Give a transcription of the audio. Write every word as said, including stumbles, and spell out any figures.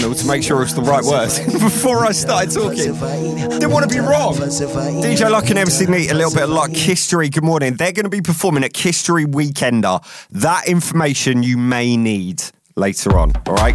to make sure it's the right words before I started talking. Didn't want to be wrong. D J Luck and M C Neat, a little bit of luck. History, good morning. They're going to be performing at History Weekender. That information you may need later on, all right?